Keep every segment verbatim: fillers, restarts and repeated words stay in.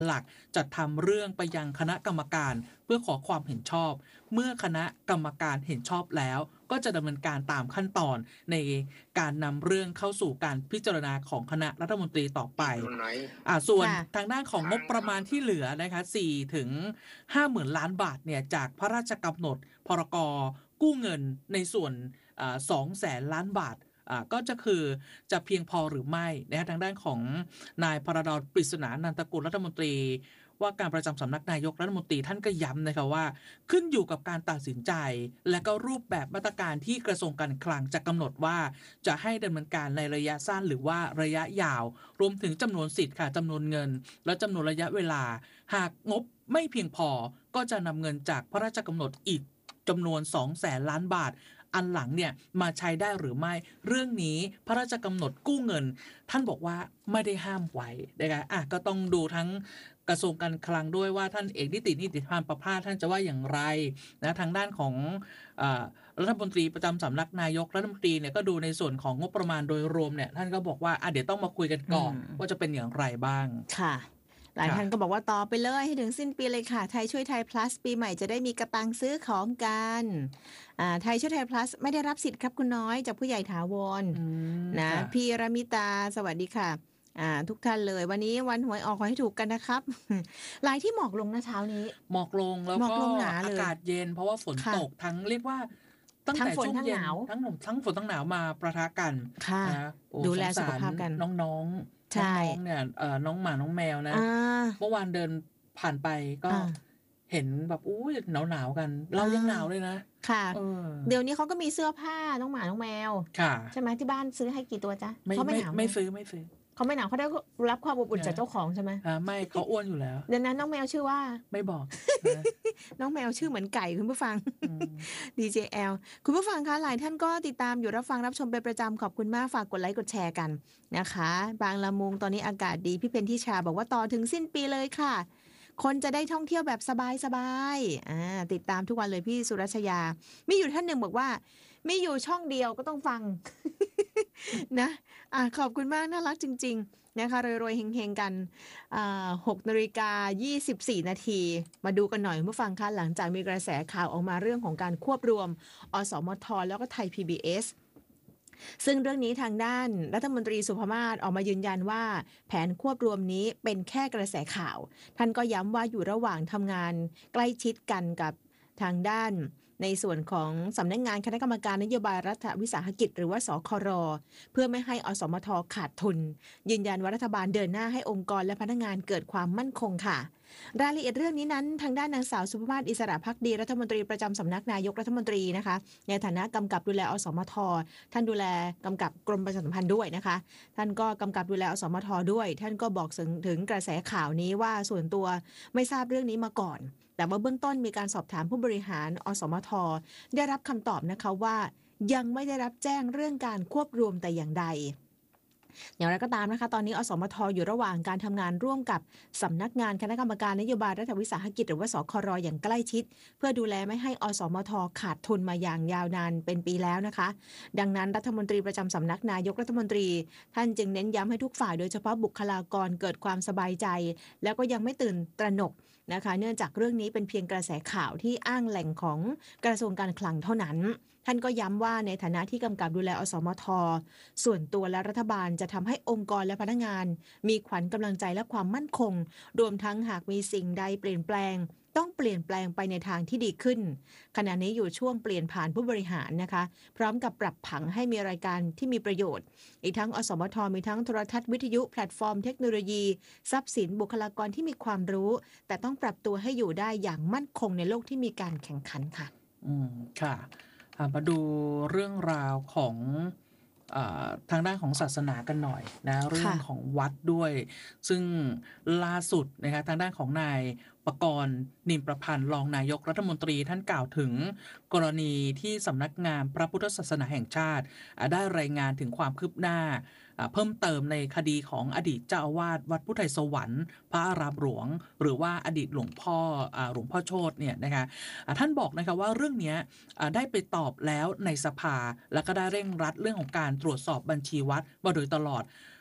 หลักจัดทำเรื่องไปยังคณะกรรมการเพื่อขอความเห็นชอบเมื่อคณะกรรมการเห็นชอบแล้วก็จะดำเนินการตามขั้นตอนในการนำเรื่องเข้าสู่การพิจารณาของคณะรัฐมนตรีต่อไปอ่าส่วนทางด้านของงบประมาณที่เหลือนะคะสี่ถึงห้าหมื่นล้านบาทเนี่ยจากพระราชกำหนดพรกกู้เงินในส่วนสองแสนล้านบาทก็จะคือจะเพียงพอหรือไม่นะทางด้านของนายพระดอนปริศนานันตกุลรัฐมนตรีว่าการประจำสำนักนายกรัฐมนตรีท่านก็ย้ำนะคะว่าขึ้นอยู่กับการตัดสินใจและก็รูปแบบมาตรการที่กระทรวงการคลังจะกำหนดว่าจะให้ดำเนินการในระยะสั้นหรือว่าระยะยาวรวมถึงจำนวนสิทธิ์ค่ะจำนวนเงินและจำนวนระยะเวลาหากงบไม่เพียงพอก็จะนำเงินจากพระราชกำหนดอีกจำนวน สองแสนล้านบาทอันหลังเนี่ยมาใช้ได้หรือไม่เรื่องนี้พระราชกำหนดกู้เงินท่านบอกว่าไม่ได้ห้ามไว้นะคะอ่ะก็ต้องดูทั้งกระทรวงการคลังด้วยว่าท่านเอกนิตินิติพันธ์ประภาสท่านจะว่าอย่างไรนะทางด้านของอ่ารัฐมนตรีประจำสำนักนายกรัฐมนตรีเนี่ยก็ดูในส่วนของงบประมาณโดยรวมเนี่ยท่านก็บอกว่าอ่ะเดี๋ยวต้องมาคุยกันก่อนว่าจะเป็นอย่างไรบ้างค่ะหลายท่านก็บอกว่าต่อไปเลยให้ถึงสิ้นปีเลยค่ะไทยช่วยไทย plus ปีใหม่จะได้มีกระตังซื้อของกันอ่าไทยช่วยไทย plus ไม่ได้รับสิทธิ์ครับคุณน้อยจากผู้ใหญ่ถาวรนะพี่รามิตาสวัสดีค่ะอ่าทุกท่านเลยวันนี้วันหวยออกขอให้ถูกกันนะครับหลายที่หมอกลงนะเช้านี้หมอกลงแล้วก็อากาศเย็นเพราะว่าฝนตกทั้งเรียกว่าตั้งแต่ช่วงเย็นทั้งหนทั้งฝนทั้งหนาวมาประทะกันนะดูแลสุขภาพกันน้องๆน้องๆเนี่ยเอ่อน้องหมาน้องแมวนะเมื่อวานเดินผ่านไปก็เห็นแบบอู้ยหนาวๆกันเรายังหนาวเลยนะค่ะเดี๋ยวนี้เขาก็มีเสื้อผ้าน้องหมาน้องแมวใช่ไหมที่บ้านซื้อให้กี่ตัวจ๊ะเขาไม่หนาวไม่ซื้อไม่ซื้อเขาไม่หนาวเขาได้รับความอบอุ่นจากเจ้าของใช่ไหมอ่าไม่เขาอ้วนอยู่แล้วเดี๋ยวนั้นน้องแมวชื่อว่าไม่บอกน้องแมวชื่อเหมือนไก่คุณผู้ฟัง ดี เจ แอล คุณผู้ฟังคะหลายท่านก็ติดตามอยู่รับฟังรับชมเป็นประจำขอบคุณมากฝากกดไลค์กดแชร์กันนะคะบางละมุงตอนนี้อากาศดีพี่เพนทิชาบอกว่าต่อถึงสิ้นปีเลยค่ะคนจะได้ท่องเที่ยวแบบสบายๆอ่าติดตามทุกวันเลยพี่สุรัชยามีอยู่ท่านหนึ่งบอกว่ามีอยู่ช่องเดียวก็ต้องฟัง นะอ่าขอบคุณมากน่ารักจริงๆนะคะรวยๆเฮงๆกันอ่าหกนาฬิกายี่สิบสี่นาทีมาดูกันหน่อยผู้ฟังคะหลังจากมีกระแสข่าวออกมาเรื่องของการควบรวมอสมทแล้วก็ไทย พี บี เอสซึ่งเรื่องนี้ทางด้านรัฐมนตรีสุภมาศออกมายืนยันว่าแผนควบรวมนี้เป็นแค่กระแสข่าวท่านก็ย้ำว่าอยู่ระหว่างทำงานใกล้ชิดกันกับทางด้านในส่วนของสำนักงานคณะกรรมการนโยบายรัฐวิสาหกิจหรือว่าสครเพื่อไม่ให้อสมทขาดทุนยืนยันว่ารัฐบาลเดินหน้าให้องค์กรและพนักงานเกิดความมั่นคงค่ะรายละเอียดเรื่องนี้นั้นทางด้านนางสาวสุภมาศอิสระภักดีรัฐมนตรีประจำสำนักนายกรัฐมนตรีนะคะในฐานะกำกับดูแลอสมทท่านดูแลกำกับกรมประชาสัมพันธ์ด้วยนะคะท่านก็กำกับดูแลอสมทด้วยท่านก็บอกถึงกระแสข่าวนี้ว่าส่วนตัวไม่ทราบเรื่องนี้มาก่อนแต่ว่าเบื้องต้นมีการสอบถามผู้บริหารอสมทได้รับคำตอบนะคะว่ายังไม่ได้รับแจ้งเรื่องการควบรวมแต่อย่างใดอย่างไรก็ตามนะคะตอนนี้อสมทอยู่ระหว่างการทำงานร่วมกับสำนักงานคณะกรรมการนโยบายรัฐวิสาหกิจหรือว่าสครอย่างใกล้ชิดเพื่อดูแลไม่ให้อสมทขาดทุนมาอย่างยาวนานเป็นปีแล้วนะคะดังนั้นรัฐมนตรีประจำสำนักนายกรัฐมนตรีท่านจึงเน้นย้ำให้ทุกฝ่ายโดยเฉพาะบุคลากรเกิดความสบายใจแล้วก็ยังไม่ตื่นตระหนกนะคะเนื่องจากเรื่องนี้เป็นเพียงกระแสข่าวที่อ้างแหล่งของกระทรวงการคลังเท่านั้นท่านก็ย้ำว่าในฐานะที่กำกับดูแลอสมทส่วนตัวและรัฐบาลจะทำให้องค์กรและพนักงานมีขวัญกำลังใจและความมั่นคงรวมทั้งหากมีสิ่งใดเปลี่ยนแปลงต้องเปลี่ยนแปลงไปในทางที่ดีขึ้นขณะนี้อยู่ช่วงเปลี่ยนผ่านผู้บริหารนะคะพร้อมกับปรับผังให้มีรายการที่มีประโยชน์อีกทั้งอสมทมีทั้งโทรทัศน์วิทยุแพลตฟอร์มเทคโนโลยีทรัพย์สินบุคลากรที่มีความรู้แต่ต้องปรับตัวให้อยู่ได้อย่างมั่นคงในโลกที่มีการแข่งขันค่ะอืมค่ะมาดูเรื่องราวของทางด้านของศาสนากันหน่อยนะเรื่องของวัดด้วยซึ่งล่าสุดนะคะทางด้านของนายปกรณ์นิมประพันธ์รองนายกรัฐมนตรีท่านกล่าวถึงกรณีที่สำนักงานพระพุทธศาสนาแห่งชาติได้รายงานถึงความคืบหน้าเพิ่มเติมในคดีของอดีตเจ้าอาวาสวัดพุทธไทยสวรรค์พระอารามหลวงหรือว่าอดีตหลวงพ่อหลวงพ่อโชติเนี่ยนะคะท่านบอกนะคะว่าเรื่องนี้ได้ไปตอบแล้วในสภาแล้วก็ได้เร่งรัดเรื่องของการตรวจสอบบัญชีวัดมาโดยตลอด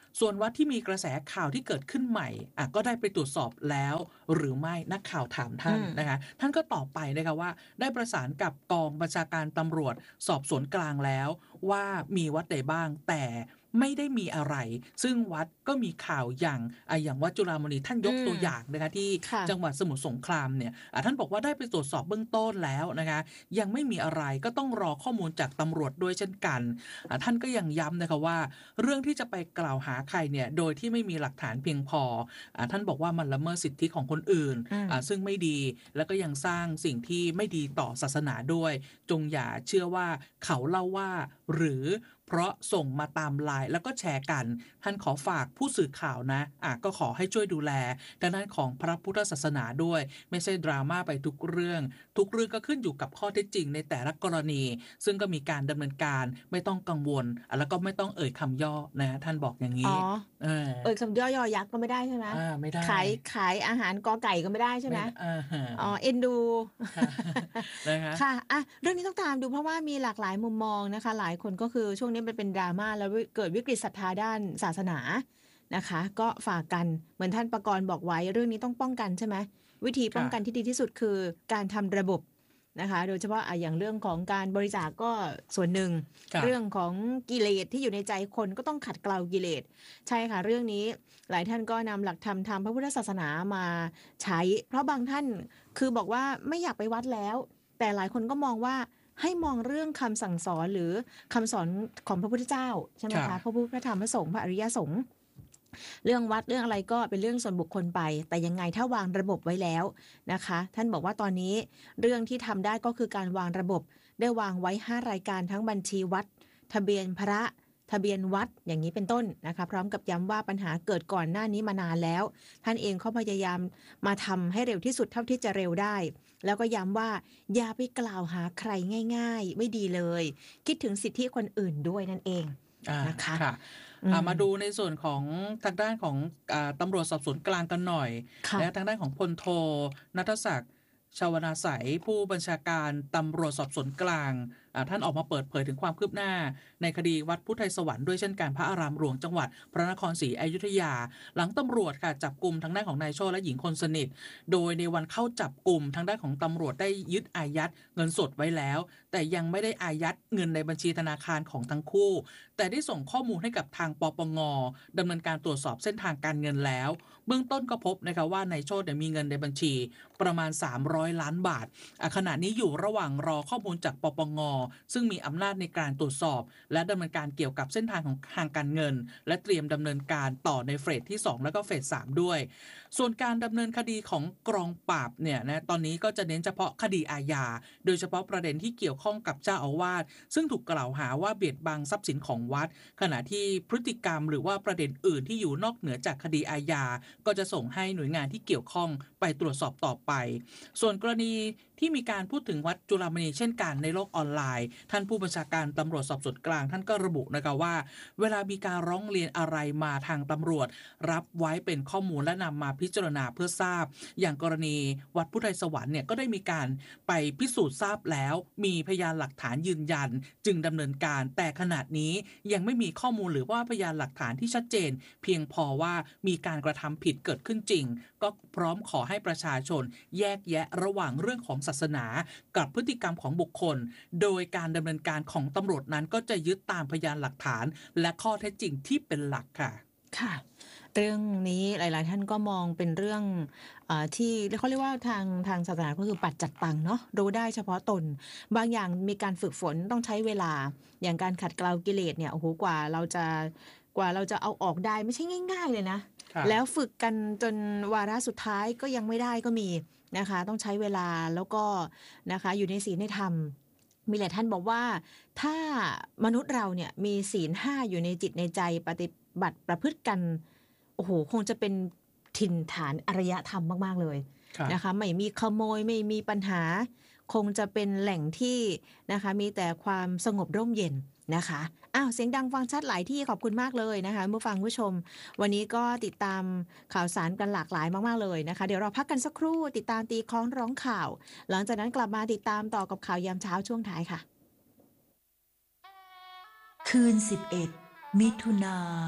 ส่วนวัดที่มีกระแสข่าวที่เกิดขึ้นใหม่อ่ะก็ได้ไปตรวจสอบแล้วหรือไม่นักข่าวถามท่านนะคะท่านก็ตอบไปนะคะว่าได้ประสานกับกองบัญชาการตำรวจสอบสวนกลางแล้วว่ามีวัดใดบ้างแต่ไม่ได้มีอะไรซึ่งวัดก็มีข่าวอย่างอ่ะอย่างวัดจุฬามณีท่านยกตัวอย่างนะคะที่จังหวัดสมุทรสงครามเนี่ยอ่ะท่านบอกว่าได้ไปตรวจสอบเบื้องต้นแล้วนะคะยังไม่มีอะไรก็ต้องรอข้อมูลจากตำรวจด้วยเช่นกันอ่ะท่านก็ยังย้ำนะคะว่าเรื่องที่จะไปกล่าวหาใครเนี่ยโดยที่ไม่มีหลักฐานเพียงพออ่ะท่านบอกว่ามันละเมิดสิทธิของคนอื่นอ่ะซึ่งไม่ดีแล้วก็ยังสร้างสิ่งที่ไม่ดีต่อศาสนาด้วยจงอย่าเชื่อว่าเขาเล่าว่าหรือเพราะส่งมาตามไลน์แล้วก็แชร์กันท่านขอฝากผู้สื่อข่าวนะอ่ะก็ขอให้ช่วยดูแลทางด้านของพระพุทธศาสนาด้วยไม่ใช่ดราม่าไปทุกเรื่องทุกเรื่องก็ขึ้นอยู่กับข้อเท็จจริงในแต่ละกรณีซึ่งก็มีการดำเนินการไม่ต้องกังวลแล้วก็ไม่ต้องเอ่ยคำย่อนะท่านบอกอย่างนี้อ๋อเออเอ่ยคำย่อยอยักษ์ก็ไม่ได้ใช่ไหมอ่าไม่ได้ขายขายอาหารกอไก่ก็ไม่ได้ใช่ไหมอ๋อเอ็นดูนะคะค่ะอ่ะเรื่องนี้ต้องตามดูเพราะว่ามีหลากหลายมุมมองนะคะหลายคนก็คือช่วงนี้มันเป็นดราม่าแล้วเกิดวิกฤตศรัทธาด้านศาสนานะคะก็ฝากกันเหมือนท่านประกรณ์บอกไว้เรื่องนี้ต้องป้องกันใช่ไหมวิธีป้องกันที่ดีที่สุดคือการทำระบบนะคะโดยเฉพาะอย่างเรื่องของการบริจาคก็ส่วนหนึ่งเรื่องของกิเลสที่อยู่ในใจคนก็ต้องขัดเกลากิเลสใช่ค่ะเรื่องนี้หลายท่านก็นำหลักธรรมทางพระพุทธศาสนามาใช้เพราะบางท่านคือบอกว่าไม่อยากไปวัดแล้วแต่หลายคนก็มองว่าให้มองเรื่องคำสั่งสอนหรือคำสอนของพระพุทธเจ้าใช่ไหมคะพระพุทธพระธรรมพระสงฆ์พระอริยสงฆ์เรื่องวัดเรื่องอะไรก็เป็นเรื่องส่วนบุคคลไปแต่ยังไงถ้าวางระบบไว้แล้วนะคะท่านบอกว่าตอนนี้เรื่องที่ทำได้ก็คือการวางระบบได้วางไว้ห้ารายการทั้งบัญชีวัดทะเบียนพระทะเบียนวัดอย่างนี้เป็นต้นนะคะพร้อมกับย้ำว่าปัญหาเกิดก่อนหน้านี้มานานแล้วท่านเองเขาพยายามมาทำให้เร็วที่สุดเท่าที่จะเร็วได้แล้วก็ย้ำว่าอย่าไปกล่าวหาใครง่ายๆไม่ดีเลยคิดถึงสิทธิคนอื่นด้วยนั่นเองนะคะมาดูในส่วนของทางด้านของตำรวจสอบสวนกลางกันหน่อยและทางด้านของพลโทณัฐศักดิ์ชาวนาสัยผู้บัญชาการตำรวจสอบสวนกลางท่านออกมาเปิดเผยถึงความคืบหน้าในคดีวัดพุทธไทยสวรรค์ด้วยเช่นกันพระอารามหลวงจังหวัดพระนครศรีอยุธยาหลังตำรวจค่ะจับกลุ่มทางด้านของนายโชติและหญิงคนสนิทโดยในวันเข้าจับกลุ่มทางด้านของตำรวจได้ยึดอายัดเงินสดไว้แล้วแต่ยังไม่ได้อายัดเงินในบัญชีธนาคารของทั้งคู่แต่ได้ส่งข้อมูลให้กับทางปปงดำเนินการตรวจสอบเส้นทางการเงินแล้วเบื้องต้นก็พบนะคะว่านายโชติมีเงินในบัญชีประมาณสามร้อยล้านบาทขณะนี้อยู่ระหว่างรอข้อมูลจากปปงซึ่งมีอำนาจในการตรวจสอบและดำเนินการเกี่ยวกับเส้นทางของทางการเงินและเตรียมดำเนินการต่อในเฟสที่สองแล้วก็เฟสสามด้วยส่วนการดำเนินคดีของกองปราบเนี่ยนะตอนนี้ก็จะเน้นเฉพาะคดีอาญาโดยเฉพาะประเด็นที่เกี่ยวข้องกับเจ้าอาวาสซึ่งถูกกล่าวหาว่าเบียดบังทรัพย์สินของวัดขณะที่พฤติกรรมหรือว่าประเด็นอื่นที่อยู่นอกเหนือจากคดีอาญาก็จะส่งให้หน่วยงานที่เกี่ยวข้องไปตรวจสอบต่อไปส่วนกรณีที่มีการพูดถึงวัดจุฬามณีเช่นกันในโลกออนไลน์ท่านผู้บัญชาการตำรวจสอบสวนกลางท่านก็ระบุนะคะว่าเวลามีการร้องเรียนอะไรมาทางตำรวจรับไว้เป็นข้อมูลและนำมาพิจารณาเพื่อทราบอย่างกรณีวัดพุทธไทยสวรรค์เนี่ยก็ได้มีการไปพิสูจน์ทราบแล้วมีพยานหลักฐานยืนยันจึงดำเนินการแต่ขณะนี้ยังไม่มีข้อมูลหรือว่าพยานหลักฐานที่ชัดเจนเพียงพอว่ามีการกระทำผิดเกิดขึ้นจริงก็พร้อมขอให้ประชาชนแยกแยะระหว่างเรื่องของศาสนากับพฤติกรรมของบุคคลโดยการดำเนินการของตำรวจนั้นก็จะยึดตามพยานหลักฐานและข้อเท็จจริงที่เป็นหลักค่ะค่ะเรื่องนี้หลายๆท่านก็มองเป็นเรื่องเอ่อที่เขาเรียกว่าทางทางศาสนาก็คือปัจจัตตังเนาะรู้ได้เฉพาะตนบางอย่างมีการฝึกฝนต้องใช้เวลาอย่างการขัดเกลากิเลสเนี่ยโอ้โหกว่าเราจะกว่าเราจะเอาออกได้ไม่ใช่ง่ายๆเลยนะแล้วฝึกกันจนวาระสุดท้ายก็ยังไม่ได้ก็มีนะคะต้องใช้เวลาแล้วก็นะคะอยู่ในศีลในธรรมมีหลายท่านบอกว่าถ้ามนุษย์เราเนี่ยมีศีลห้าอยู่ในจิตในใจปฏิบัติประพฤติกันโอ้โหคงจะเป็นถิ่นฐานอารยธรรมมากๆเลยนะคะไม่มีขโมยไม่มีปัญหาคงจะเป็นแหล่งที่นะคะมีแต่ความสงบร่มเย็นนะคะอ้าวเสียงดังฟังชัดหลายที่ขอบคุณมากเลยนะคะผู้ฟังผู้ชมวันนี้ก็ติดตามข่าวสารกันหลากหลายมากๆเลยนะคะเดี๋ยวเราพักกันสักครู่ติดตามตีคล้องร้องข่าวหลังจากนั้นกลับมาติดตามต่อกับข่าวยามเช้าช่วงท้ายค่ะคืนสิบเอ็ดมิถุนา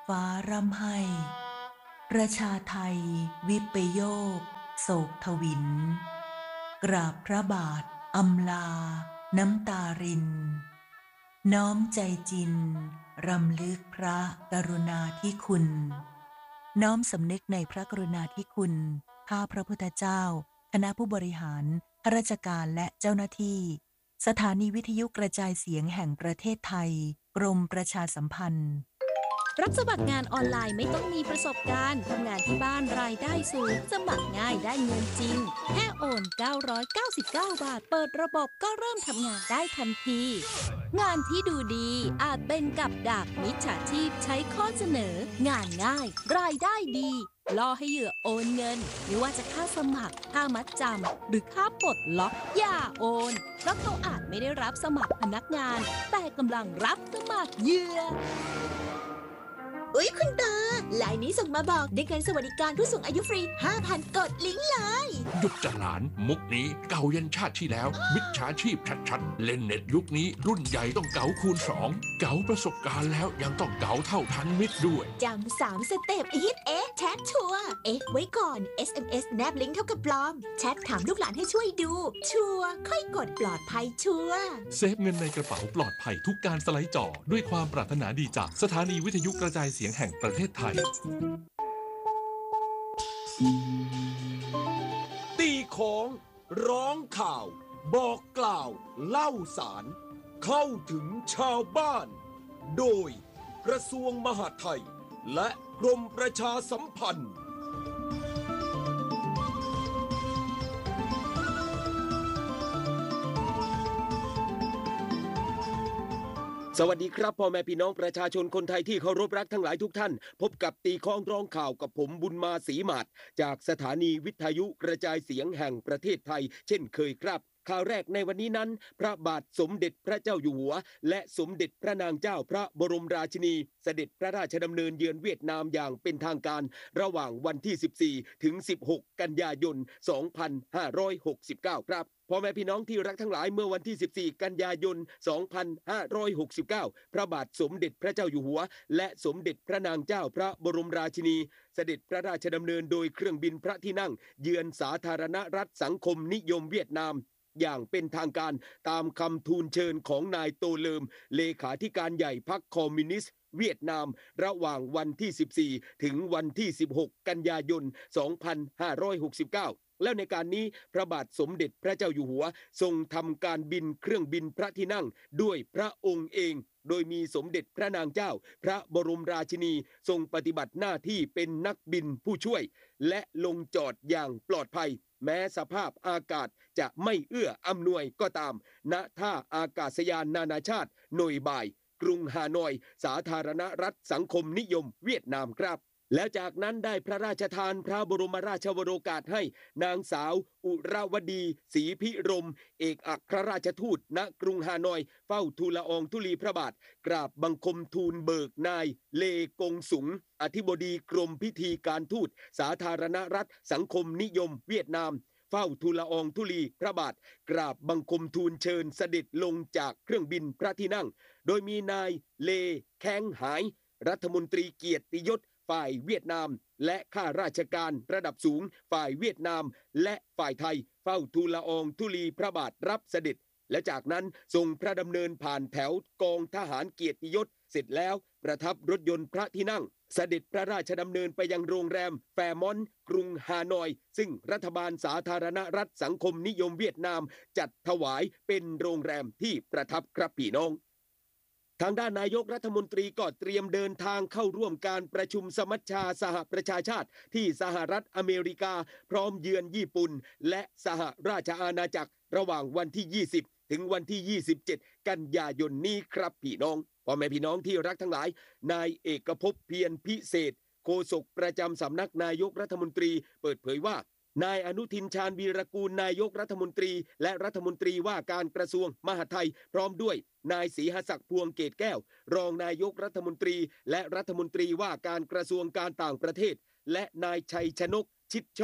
ฟ้าร่ำไห้ประชาไทยวิปโยคโศกทวินกราบพระบาทอำลาน้ำตารินน้อมใจจินรำลึกพระกรุณาธิคุณน้อมสำนึกในพระกรุณาธิคุณข้าพระพุทธเจ้าคณะผู้บริหารข้าราชการและเจ้าหน้าที่สถานีวิทยุกระจายเสียงแห่งประเทศไทยกรมประชาสัมพันธ์รับสมัครงานออนไลน์ไม่ต้องมีประสบการณ์ทำงานที่บ้านรายได้สูงสมัครง่ายได้เงินจริงแค่โอนเก้าร้อยเก้าสิบเก้าบาทเปิดระบบก็เริ่มทำงานได้ทันทีงานที่ดูดีอาจเป็นกับดักมิจฉาชีพใช้ข้อเสนองานง่ายรายได้ดีล่อให้เหยื่อโอนเงินไม่ว่าจะค่าสมัครค่ามัดจำหรือค่าปลดล็อกอย่าโอนเพราะเขาอาจไม่ได้รับสมัครพนักงานแต่กำลังรับสมัครเหยื่ออุ๊ยคุณตาไลน์นี้ส่งมาบอกได้เงินสวัสดิการผู้สูงอายุฟรี ห้าพัน กดลิงก์เลยหยุดจะหลานมุกนี้เก่ายันชาติที่แล้วมิจฉาชีพชัดๆเล่นเน็ตยุคนี้รุ่นใหญ่ต้องเก๋าคูณสองเก๋าประสบการณ์แล้วยังต้องเก๋าเท่าทันมิตรด้วยจำสามสเต็ปอีทเอ๊ะแชทชัวร์เอ๊ะไว้ก่อน เอส เอ็ม เอส แนบลิงก์เท่ากับปลอมแชทถามลูกหลานให้ช่วยดูชัวร์ค่อยกดปลอดภัยชัวร์เซฟเงินในกระเป๋าปลอดภัยทุกการสไลด์จอด้วยความปรารถนาดีจากสถานีวิทยุกระจายเสียงแห่งประเทศไทยตีของร้องข่าวบอกกล่าวเล่าสารเข้าถึงชาวบ้านโดยกระทรวงมหาดไทยและกรมประชาสัมพันธ์สวัสดีครับพ่อแม่พี่น้องประชาชนคนไทยที่เคารพรักทั้งหลายทุกท่านพบกับตีข้องร้องข่าวกับผมบุญมาศรีหมาดจากสถานีวิทยุกระจายเสียงแห่งประเทศไทยเช่นเคยครับข่าวแรกในวันนี้นั้นพระบาทสมเด็จพระเจ้าอยู่หัวและสมเด็จพระนางเจ้าพระบรมราชินีเสด็จพระราชดำเนินเยือนเวียดนามอย่างเป็นทางการระหว่างวันที่สิบสี่ถึงสิบหกกันยายนสองพันห้าร้อยหกสิบเก้าครับพ่อแม่พี่น้องที่รักทั้งหลายเมื่อวันที่สิบสี่กันยายนสองพันห้าร้อยหกสิบเก้าพระบาทสมเด็จพระเจ้าอยู่หัวและสมเด็จพระนางเจ้าพระบรมราชินีเสด็จพระราชดำเนินโดยเครื่องบินพระที่นั่งเยือนสาธารณรัฐสังคมนิยมเวียดนามอย่างเป็นทางการตามคำทูลเชิญของนายโตเลิมเลขาธิการใหญ่พรรคคอมมิวนิสต์เวียดนามระหว่างวันที่สิบสี่ถึงวันที่สิบหกกันยายนสองพันห้าร้อยหกสิบเก้าแล้วในการนี้พระบาทสมเด็จพระเจ้าอยู่หัวทรงทำการบินเครื่องบินพระที่นั่งด้วยพระองค์เองโดยมีสมเด็จพระนางเจ้าพระบรมราชินีทรงปฏิบัติหน้าที่เป็นนักบินผู้ช่วยและลงจอดอย่างปลอดภัยแม้สภาพอากาศจะไม่เอื้ออำนวยก็ตามณท่าอากาศยานนานาชาติหน่วยบ่ายกรุงฮานอยสาธารณรัฐสังคมนิยมเวียดนามครับแล้วจากนั้นได้พระราชทานพระบรมราชวโรกาสให้นางสาวอุราวดีศรีพิรมเอกอัครราชทูตณกรุงฮานอยเฝ้าทูลละอองธุลีพระบาทกราบบังคมทูลเบิกนายเลกงสุงอธิบดีกรมพิธีการทูตสาธารณรัฐสังคมนิยมเวียดนามเฝ้าทูลละอองธุลีพระบาทกราบบังคมทูลเชิญเสด็จลงจากเครื่องบินพระที่นั่งโดยมีนายเลแข้งหายรัฐมนตรีเกียรติยศฝ่ายเวียดนามและข้าราชการระดับสูงฝ่ายเวียดนามและฝ่ายไทยเฝ้าทูลละอองธุลีพระบาทรับเสด็จและจากนั้นทรงพระดำเนินผ่านแถวกองทหารเกียรติยศเสร็จแล้วประทับรถยนต์พระที่นั่งเสด็จพระราชดำเนินไปยังโรงแรมแฟร์มอนต์กรุงฮานอยซึ่งรัฐบาลสาธารณรัฐสังคมนิยมเวียดนามจัดถวายเป็นโรงแรมที่ประทับครับพี่น้องทางด้านนายกรัฐมนตรีก็เตรียมเดินทางเข้าร่วมการประชุมสมัชชาสหประชาชาติที่สหรัฐอเมริกาพร้อมเยือนญี่ปุ่นและสหราชอาณาจักรระหว่างวันที่ยี่สิบถึงวันที่ยี่สิบเจ็ดกันยายนนี้ครับพี่น้องพ่อแม่พี่น้องที่รักทั้งหลายนายเอกภพเพียรพิเศษโฆษกประจำสำนักนายกรัฐมนตรีเปิดเผยว่านายอนุทินชาญวีรกูลนายกรัฐมนตรีและรัฐมนตรีว่าการกระทรวงมหาดไทยพร้อมด้วยนายศรีหศักดิ์พวงเกตแก้วรองนายกรัฐมนตรีและรัฐมนตรีว่าการกระทรวงการต่างประเทศและนายชัยชนกชิดชอบ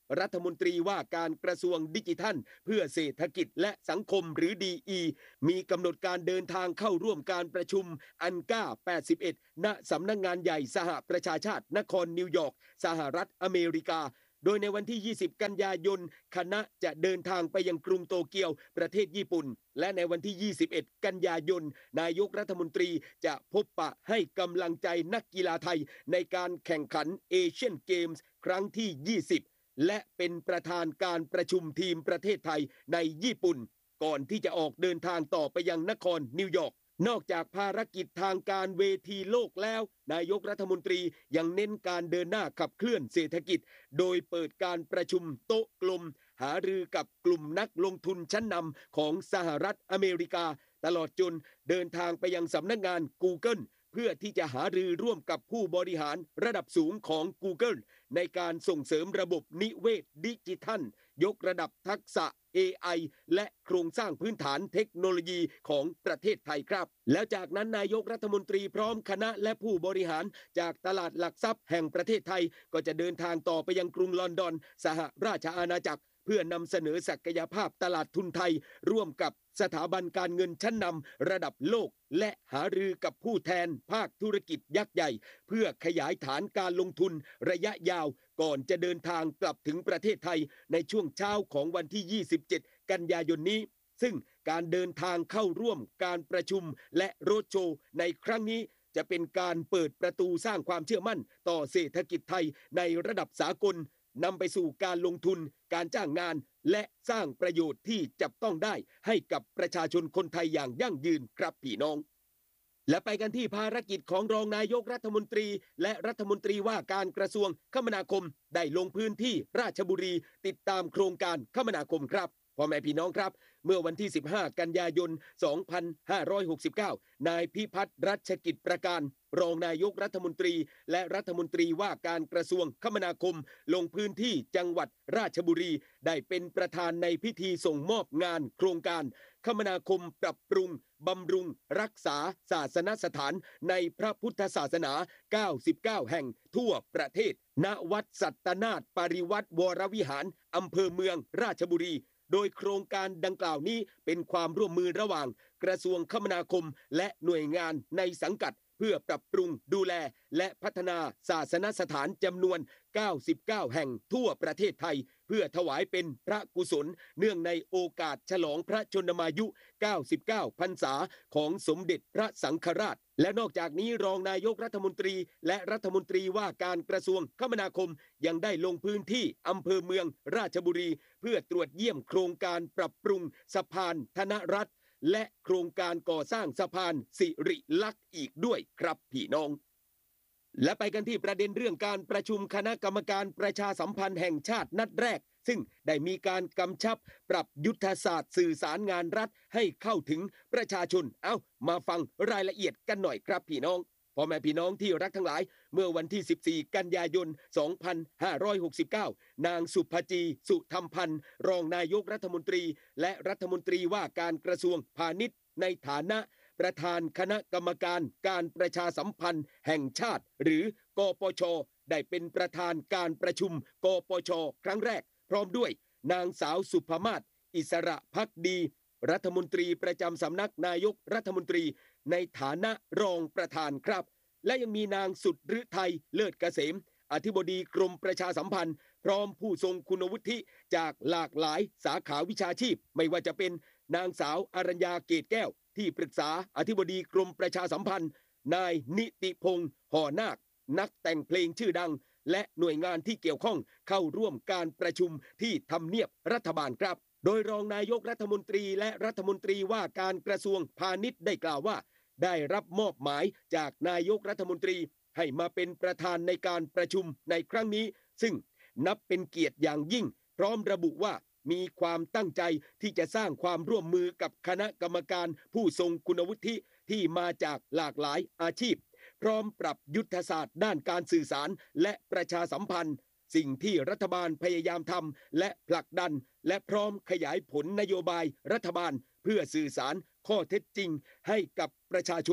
รัฐมนตรีว่าการกระทรวงดิจิทัลเพื่อเศรษฐกิจและสังคมหรือ ดี อี มีกำหนดการเดินทางเข้าร่วมการประชุมอันก้าแปดสิบเอ็ดณสำนักงานใหญ่สหประชาชาตินครนิวยอร์กสหรัฐอเมริกาโดยในวันที่ยี่สิบกันยายนคณะจะเดินทางไปยังกรุงโตเกียวประเทศญี่ปุ่นและในวันที่ยี่สิบเอ็ดกันยายนนายกรัฐมนตรีจะพบปะให้กำลังใจนักกีฬาไทยในการแข่งขันเอเชียนเกมส์ครั้งที่ยี่สิบและเป็นประธานการประชุมทีมประเทศไทยในญี่ปุ่นก่อนที่จะออกเดินทางต่อไปยังนครนิวยอร์กนอกจากภารกิจทางการเวทีโลกแล้วนายกรัฐมนตรียังเน้นการเดินหน้าขับเคลื่อนเศรษฐกิจโดยเปิดการประชุมโต๊ะกลมหารือกับกลุ่มนักลงทุนชั้นนำของสหรัฐอเมริกาตลอดจนเดินทางไปยังสำนักงาน Google เพื่อที่จะหารือร่วมกับผู้บริหารระดับสูงของ Google ในการส่งเสริมระบบนิเวศดิจิทัลยกระดับทักษะ เอ ไอ และโครงสร้างพื้นฐานเทคโนโลยีของประเทศไทยครับแล้วจากนั้นนายกรัฐมนตรีพร้อมคณะและผู้บริหารจากตลาดหลักทรัพย์แห่งประเทศไทยก็จะเดินทางต่อไปยังกรุงลอนดอนสหราชอาณาจักรเพื่อนำเสนอศักยภาพตลาดทุนไทยร่วมกับสถาบันการเงินชั้นนำระดับโลกและหารือกับผู้แทนภาคธุรกิจยักษ์ใหญ่เพื่อขยายฐานการลงทุนระยะยาวก่อนจะเดินทางกลับถึงประเทศไทยในช่วงเช้าของวันที่ยี่สิบเจ็ดกันยายนนี้ซึ่งการเดินทางเข้าร่วมการประชุมและโรดโชว์ในครั้งนี้จะเป็นการเปิดประตูสร้างความเชื่อมั่นต่อเศรษฐกิจไทยในระดับสากลนำไปสู่การลงทุนการจ้างงานและสร้างประโยชน์ที่จับต้องได้ให้กับประชาชนคนไทยอย่างยั่งยืนครับพี่น้องและไปกันที่ภารกิจของรองนายกรัฐมนตรีและรัฐมนตรีว่าการกระทรวงคมนาคมได้ลงพื้นที่ราชบุรีติดตามโครงการคมนาคมครับพ่อแม่พี่น้องครับเมื่อวันที่สิบห้ากันยายนสองพันห้าร้อยหกสิบเก้านายพิพัฒน์รัชกิจประการรองนายกรัฐมนตรีและรัฐมนตรีว่าการกระทรวงคมนาคมลงพื้นที่จังหวัดราชบุรีได้เป็นประธานในพิธีส่งมอบงานโครงการคมนาคมปรับปรุงบำรุงรักษาศาสนสถานในพระพุทธศาสนาเก้าสิบเก้าแห่งทั่วประเทศณวัดสัตนาถปริวัติวรวิหารอำเภอเมืองราชบุรีโดยโครงการดังกล่าวนี้เป็นความร่วมมือระหว่างกระทรวงคมนาคมและหน่วยงานในสังกัดเพื่อปรับปรุงดูแลและพัฒนาศาสนสถานจำนวนเก้าสิบเก้าแห่งทั่วประเทศไทยเพื่อถวายเป็นพระกุศลเนื่องในโอกาสฉลองพระชนมายุเก้าสิบเก้าพรรษาของสมเด็จพระสังฆราชและนอกจากนี้รองนายกรัฐมนตรีและรัฐมนตรีว่าการกระทรวงคมนาคมยังได้ลงพื้นที่อำเภอเมืองราชบุรีเพื่อตรวจเยี่ยมโครงการปรับปรุงสะพานธนรัตน์และโครงการก่อสร้างสะพานสิริลักษณ์อีกด้วยครับพี่น้องและไปกันที่ประเด็นเรื่องการประชุมคณะกรรมการประชาสัมพันธ์แห่งชาตินัดแรกซึ่งได้มีการกำชับปรับยุทธศาสตร์สื่อสารงานรัฐให้เข้าถึงประชาชนเอ้ามาฟังรายละเอียดกันหน่อยครับพี่น้องพ่อแม่พี่น้องที่รักทั้งหลายเมื่อวันที่สิบสี่กันยายนสองพันห้าร้อยหกสิบเก้านางสุภจีสุธรรมพันธ์รองนายกรัฐมนตรีและรัฐมนตรีว่าการกระทรวงพาณิชย์ในฐานะประธานคณะกรรมการการประชาสัมพันธ์แห่งชาติหรือกปช.ได้เป็นประธานการประชุมกปช.ครั้งแรกพร้อมด้วยนางสาวสุภมาศอิสระภักดีรัฐมนตรีประจำสำนักนายกรัฐมนตรีในฐานะรองประธานครับและยังมีนางสุดฤทัยเลิศเกษมอธิบดีกรมประชาสัมพันธ์พร้อมผู้ทรงคุณวุฒิจากหลากหลายสาขาวิชาชีพไม่ว่าจะเป็นนางสาวอรัญญาเกตแก้วที่ปรึกษาอธิบดีกรมประชาสัมพันธ์นายนิติพงษ์ห่อนาคนักแต่งเพลงชื่อดังและหน่วยงานที่เกี่ยวข้องเข้าร่วมการประชุมที่ทำเนียบรัฐบาลครับโดยรองนายกรัฐมนตรีและรัฐมนตรีว่าการกระทรวงพาณิชย์ได้กล่าวว่าได้รับมอบหมายจากนายกรัฐมนตรีให้มาเป็นประธานในการประชุมในครั้งนี้ซึ่งนับเป็นเกียรติอย่างยิ่งพร้อมระบุว่ามีความตั้งใจที่จะสร้างความร่วมมือกับคณะกรรมการผู้ทรงคุณวุฒิที่มาจากหลากหลายอาชีพพร้อมปรับยุทธศาสตร์ด้านการสื่อสารและประชาสัมพันธ์สิ่งที่รัฐบาลพยายามทำและผลักดันและพร้อมขยายผลนโยบายรัฐบาลเพื่อสื่อสารข้อเท็จจริงให้กับประชาชน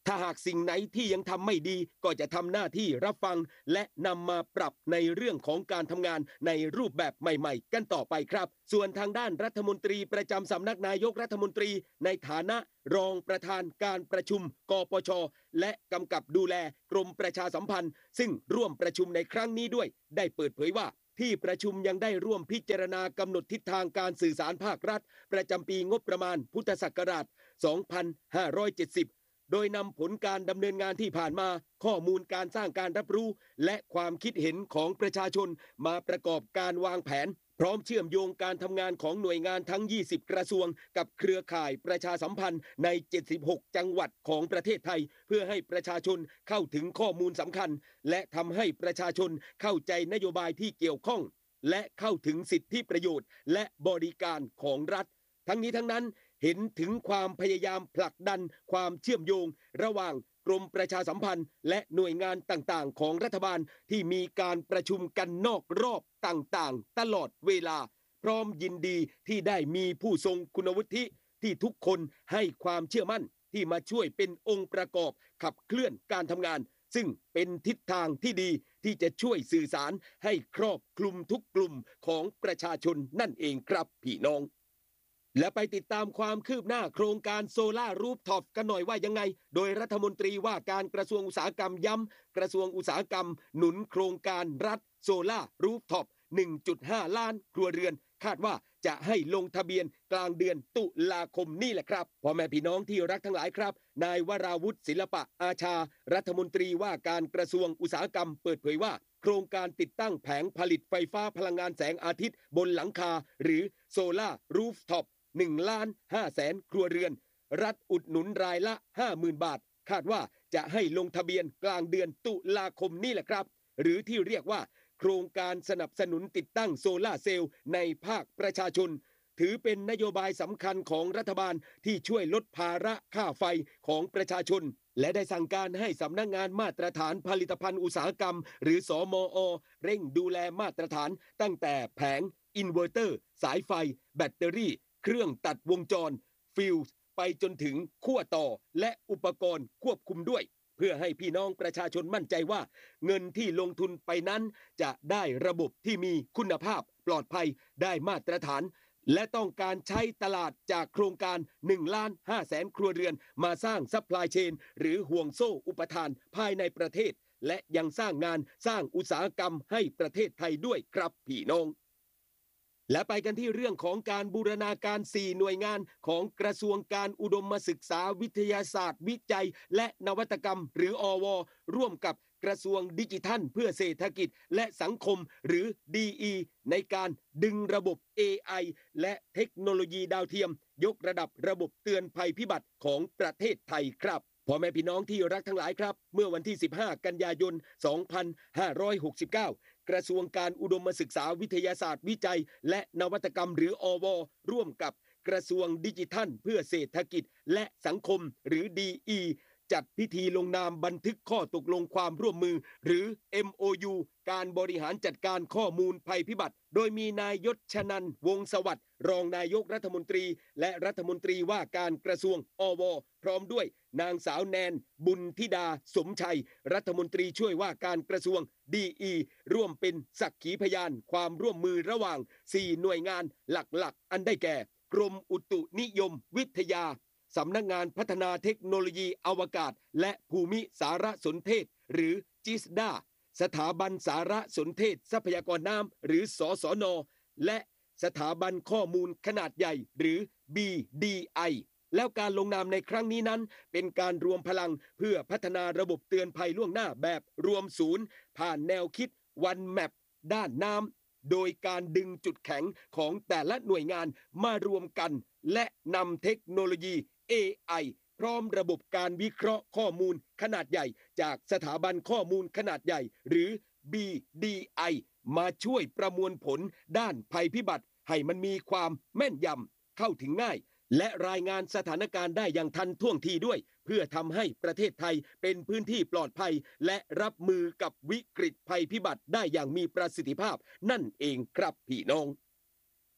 ถ้าหากสิ่งไหนที่ยังทำไม่ดีก็จะทำหน้าที่รับฟังและนำมาปรับในเรื่องของการทำงานในรูปแบบใหม่ๆกันต่อไปครับส่วนทางด้านรัฐมนตรีประจำสำนักนายกรัฐมนตรีในฐานะรองประธานการประชุมกปช.และกำกับดูแลกรมประชาสัมพันธ์ซึ่งร่วมประชุมในครั้งนี้ด้วยได้เปิดเผยว่าที่ประชุมยังได้ร่วมพิจารณากำหนดทิศทางการสื่อสารภาครัฐประจำปีงบประมาณพุทธศักราช สองพันห้าร้อยเจ็ดสิบ โดยนำผลการดำเนินงานที่ผ่านมาข้อมูลการสร้างการรับรู้และความคิดเห็นของประชาชนมาประกอบการวางแผนพร้อมเชื่อมโยงการทำงานของหน่วยงานทั้งยี่สิบกระทรวงกับเครือข่ายประชาสัมพันธ์ในเจ็ดสิบหกจังหวัดของประเทศไทยเพื่อให้ประชาชนเข้าถึงข้อมูลสำคัญและทำให้ประชาชนเข้าใจนโยบายที่เกี่ยวข้องและเข้าถึงสิทธิประโยชน์และบริการของรัฐทั้งนี้ทั้งนั้นเห็นถึงความพยายามผลักดันความเชื่อมโยงระหว่างกรมประชาสัมพันธ์และหน่วยงานต่างๆของรัฐบาลที่มีการประชุมกันนอกรอบต่างๆตลอดเวลาพร้อมยินดีที่ได้มีผู้ทรงคุณวุฒิที่ทุกคนให้ความเชื่อมั่นที่มาช่วยเป็นองค์ประกอบขับเคลื่อนการทำงานซึ่งเป็นทิศทางที่ดีที่จะช่วยสื่อสารให้ครอบคลุมทุกกลุ่มของประชาชนนั่นเองครับพี่น้องและไปติดตามความคืบหน้าโครงการโซล่ารูฟท็อปกันหน่อยว่ายังไงโดยรัฐมนตรีว่าการกระทรวงอุตสาหกรรมย้ำกระทรวงอุตสาหกรรมหนุนโครงการรัฐโซล่ารูฟท็อป หนึ่งจุดห้า ล้านครัวเรือนคาดว่าจะให้ลงทะเบียนกลางเดือนตุลาคมนี่แหละครับพ่อแม่พี่น้องที่รักทั้งหลายครับนายวราวุฒิศิลปะอาชารัฐมนตรีว่าการกระทรวงอุตสาหกรรมเปิดเผยว่าโครงการติดตั้งแผงผลิตไฟฟ้าพลังงานแสงอาทิตย์บนหลังคาหรือโซล่ารูฟท็อปหนึ่งล้านห้าแสนครัวเรือนรัฐอุดหนุนรายละ ห้าหมื่น บาทคาดว่าจะให้ลงทะเบียนกลางเดือนตุลาคมนี่แหละครับหรือที่เรียกว่าโครงการสนับสนุนติดตั้งโซล่าเซลล์ในภาคประชาชนถือเป็นนโยบายสำคัญของรัฐบาลที่ช่วยลดภาระค่าไฟของประชาชนและได้สั่งการให้สำนักงานมาตรฐานผลิตภัณฑ์อุตสาหกรรมหรือสมอ.เร่งดูแลมาตรฐานตั้งแต่แผงอินเวอร์เตอร์สายไฟแบตเตอรี่เครื่องตัดวงจรฟิวส์ไปจนถึงขั้วต่อและอุปกรณ์ควบคุมด้วยเพื่อให้พี่น้องประชาชนมั่นใจว่าเงินที่ลงทุนไปนั้นจะได้ระบบที่มีคุณภาพปลอดภัยได้มาตรฐานและต้องการใช้ตลาดจากโครงการหนึ่งล้านห้าแสนครัวเรือนมาสร้างซัพพลายเชนหรือห่วงโซ่อุปทานภายในประเทศและยังสร้างงานสร้างอุตสาหกรรมให้ประเทศไทยด้วยครับพี่น้องและไปกันที่เรื่องของการบูรณาการสี่หน่วยงานของกระทรวงการอุดมศึกษาวิทยาศาสตร์วิจัยและนวัตกรรมหรืออว.ร่วมกับกระทรวงดิจิทัลเพื่อเศรษฐกิจและสังคมหรือ ดี อี ในการดึงระบบ เอ ไอ และเทคโนโลยีดาวเทียมยกระดับระบบเตือนภัยพิบัติของประเทศไทยครับพ่อแม่พี่น้องที่รักทั้งหลายครับเมื่อวันที่สิบห้ากันยายนสองพันห้าร้อยหกสิบเก้ากระทรวงการอุดมศึกษาวิทยาศาสตร์วิจัยและนวัตกรรมหรืออว.ร่วมกับกระทรวงดิจิทัลเพื่อเศรษฐกิจและสังคมหรือ ดี อี จัดพิธีลงนามบันทึกข้อตกลงความร่วมมือหรือ เอ็ม โอ ยู การบริหารจัดการข้อมูลภัยพิบัติโดยมีนายยศชนันท์วงศ์สวัสดิ์รองนายกรัฐมนตรีและรัฐมนตรีว่าการกระทรวงอว.พร้อมด้วยนางสาวแนนบุญธิดาสมชัยรัฐมนตรีช่วยว่าการกระทรวง ดี อี ร่วมเป็นสักขีพยานความร่วมมือระหว่างสี่หน่วยงานหลักๆอันได้แก่กรมอุตุนิยมวิทยาสำนักงานพัฒนาเทคโนโลยีอวกาศและภูมิสารสนเทศหรือจิสดาสถาบันสารสนเทศทรัพยากรน้ำหรือสสน.และสถาบันข้อมูลขนาดใหญ่หรือ บี ดี ไอ แล้วการลงนามในครั้งนี้นั้นเป็นการรวมพลังเพื่อพัฒนาระบบเตือนภัยล่วงหน้าแบบรวมศูนย์ผ่านแนวคิด One Map ด้านน้ำโดยการดึงจุดแข็งของแต่ละหน่วยงานมารวมกันและนำเทคโนโลยี เอ ไอ พร้อมระบบการวิเคราะห์ข้อมูลขนาดใหญ่จากสถาบันข้อมูลขนาดใหญ่หรือ บี ดี ไอ มาช่วยประมวลผลด้านภัยพิบัติให้มันมีความแม่นยำเข้าถึงง่ายและรายงานสถานการณ์ได้อย่างทันท่วงทีด้วยเพื่อทำให้ประเทศไทยเป็นพื้นที่ปลอดภัยและรับมือกับวิกฤตภัยพิบัติได้อย่างมีประสิทธิภาพนั่นเองครับพี่น้อง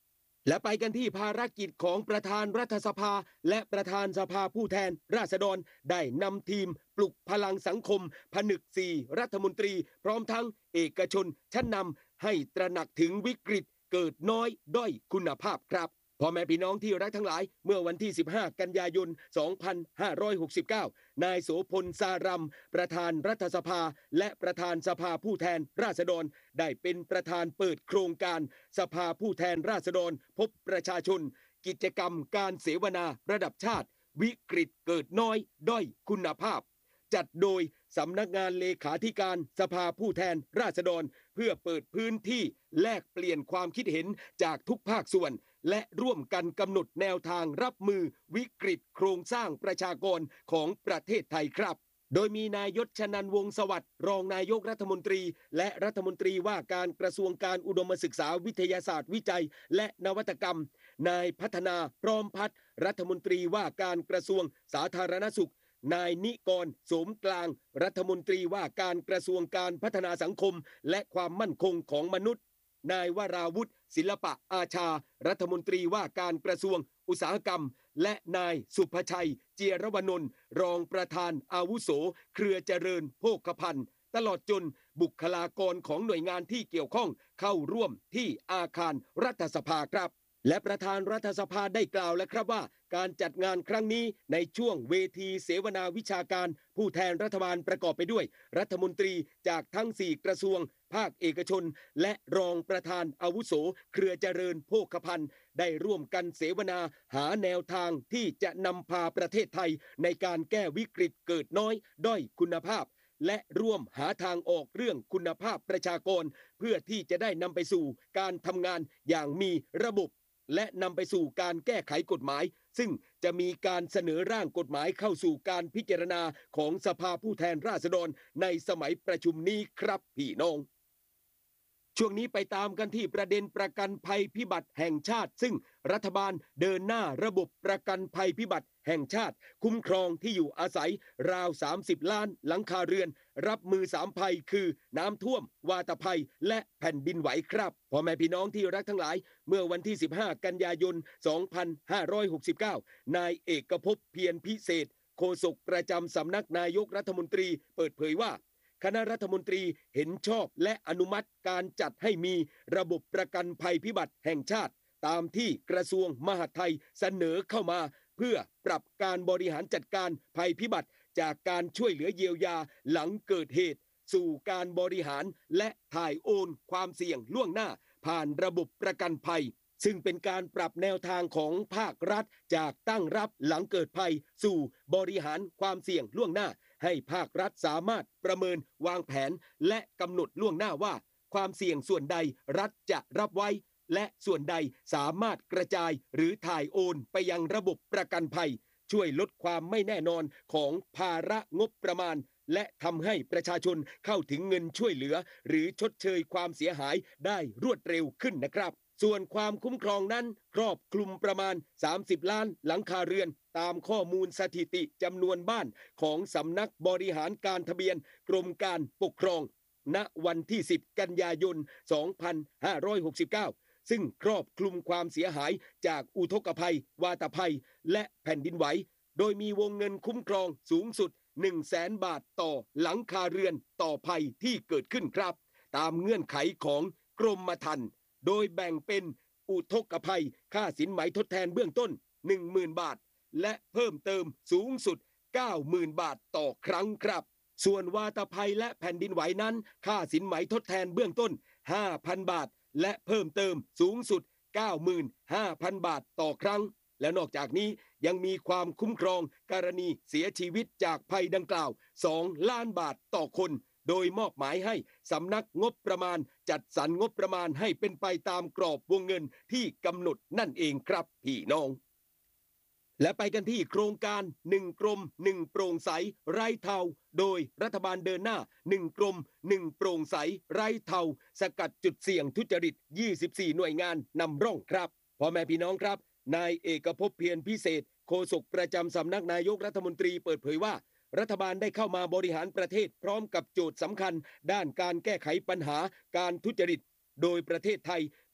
และไปกันที่ภารกิจของประธานรัฐสภาและประธานสภาผู้แทนราษฎรได้นำทีมปลุกพลังสังคมผนึกสี่รัฐมนตรีพร้อมทั้งเอกชนชั้นนำให้ตระหนักถึงวิกฤตเกิดน้อยด้อยคุณภาพครับพ่อแม่พี่น้องที่รักทั้งหลายเมื่อวันที่สิบห้ากันยายนสองพันห้าร้อยหกสิบเก้านายโสพลสารัมประธานรัฐสภาและประธานสภาผู้แทนราษฎรได้เป็นประธานเปิดโครงการสภาผู้แทนราษฎรพบประชาชนกิจกรรมการเสวนาระดับชาติวิกฤตเกิดน้อยด้อยคุณภาพจัดโดยสำนักงานเลขาธิการสภาผู้แทนราษฎรเพื่อเปิดพื้นที่แลกเปลี่ยนความคิดเห็นจากทุกภาคส่วนและร่วมกันกำหนดแนวทางรับมือวิกฤตโครงสร้างประชากรของประเทศไทยครับโดยมีนายยศชนันท์วงศ์สวัสดิ์รองนายกรัฐมนตรีและรัฐมนตรีว่าการกระทรวงการอุดมศึกษาวิทยาศาสตร์วิจัยและนวัตกรรมนายพัฒนาพร้อมพัฒน์รัฐมนตรีว่าการกระทรวงสาธารณสุขนายนิกรโสมกลางรัฐมนตรีว่าการกระทรวงการพัฒนาสังคมและความมั่นคงของมนุษย์นายวราวุฒิศิลปะอาชารัฐมนตรีว่าการกระทรวงอุตสาหกรรมและนายสุภชัยเจียรวนนท์รองประธานอาวุโสเครือเจริญโภคภัณฑ์ตลอดจนบุคลากรของหน่วยงานที่เกี่ยวข้องเข้าร่วมที่อาคารรัฐสภาครับและประธานรัฐสภาได้กล่าวแล้วครับว่าการจัดงานครั้งนี้ในช่วงเวทีเสวนาวิชาการผู้แทนรัฐบาลประกอบไปด้วยรัฐมนตรีจากทั้งสี่กระทรวงภาคเอกชนและรองประธานอาวุโสเครือเจริญโภคภัณฑ์ได้ร่วมกันเสวนาหาแนวทางที่จะนำพาประเทศไทยในการแก้วิกฤตเกิดน้อยด้อยคุณภาพและร่วมหาทางออกเรื่องคุณภาพประชากรเพื่อที่จะได้นำไปสู่การทำงานอย่างมีระบบและนำไปสู่การแก้ไขกฎหมายซึ่งจะมีการเสนอร่างกฎหมายเข้าสู่การพิจารณาของสภาผู้แทนราษฎรในสมัยประชุมนี้ครับพี่น้องช่วงนี้ไปตามกันที่ประเด็นประกันภัยพิบัติแห่งชาติซึ่งรัฐบาลเดินหน้าระบบประกันภัยพิบัติแห่งชาติคุ้มครองที่อยู่อาศัยราวสามสิบล้านหลังคาเรือนรับมือสามภัยคือน้ำท่วมวาตภัยและแผ่นดินไหวครับพ่อแม่พี่น้องที่รักทั้งหลายเมื่อวันที่สิบห้ากันยายนสองพันห้าร้อยหกสิบเก้านายเอกภพเพียรพิเศษโฆษกประจำสำนักนายกรัฐมนตรีเปิดเผยว่าคณะรัฐมนตรีเห็นชอบและอนุมัติการจัดให้มีระบบประกันภัยพิบัติแห่งชาติตามที่กระทรวงมหาดไทยเสนอเข้ามาเพื่อปรับการบริหารจัดการภัยพิบัติจากการช่วยเหลือเยียวยาหลังเกิดเหตุสู่การบริหารและถ่ายโอนความเสี่ยงล่วงหน้าผ่านระบบประกันภัยซึ่งเป็นการปรับแนวทางของภาครัฐจากตั้งรับหลังเกิดภัยสู่บริหารความเสี่ยงล่วงหน้าให้ภาครัฐสามารถประเมินวางแผนและกำหนดล่วงหน้าว่าความเสี่ยงส่วนใดรัฐจะรับไว้และส่วนใดสามารถกระจายหรือถ่ายโอนไปยังระบบประกันภัยช่วยลดความไม่แน่นอนของภาระงบประมาณและทำให้ประชาชนเข้าถึงเงินช่วยเหลือหรือชดเชยความเสียหายได้รวดเร็วขึ้นนะครับส่วนความคุ้มครองนั้นครอบคลุมประมาณสามสิบล้านหลังคาเรือนตามข้อมูลสถิติจำนวนบ้านของสำนักบริหารการทะเบียนกรมการปกครองณวันที่สิบกันยายนสองพันห้าร้อยหกสิบเก้าซึ่งครอบคลุมความเสียหายจากอุทกภัยวาตภัยและแผ่นดินไหวโดยมีวงเงินคุ้มครองสูงสุด หนึ่งแสน บาทต่อหลังคาเรือนต่อภัยที่เกิดขึ้นครับตามเงื่อนไขของกรมธรรม์โดยแบ่งเป็นอุทกภัยค่าสินไหมทดแทนเบื้องต้น หนึ่งหมื่น บาทและเพิ่มเติมสูงสุด เก้าหมื่น บาทต่อครั้งครับส่วนวาตภัยและแผ่นดินไหวนั้นค่าสินไหมทดแทนเบื้องต้น ห้าพัน บาทและเพิ่มเติมสูงสุด เก้าหมื่นห้าพัน บาทต่อครั้งและนอกจากนี้ยังมีความคุ้มครองกรณีเสียชีวิตจากภัยดังกล่าวสองล้านบาทต่อคนโดยมอบหมายให้สำนักงบประมาณจัดสรรงบประมาณให้เป็นไปตามกรอบวงเงินที่กำหนดนั่นเองครับพี่น้องและไปกันที่โครงการหนึ่งกรมหนึ่งโปร่งใสไร้เทาโดยรัฐบาลเดินหน้าหนึ่งกรมหนึ่งโปร่งใสไร้เทาสกัดจุดเสี่ยงทุจริตยี่สิบสี่หน่วยงานนำร่องครับพ่อแม่พี่น้องครับนายเอกภพเพียรพิเศษโฆษกประจำสำนักนายกรัฐมนตรีเปิดเผยว่ารัฐบาลได้เข้ามาบริหารประเทศพร้อมกับโจทย์สำคัญด้านการแก้ไขปัญหาการทุจริตโดยประเทศไทย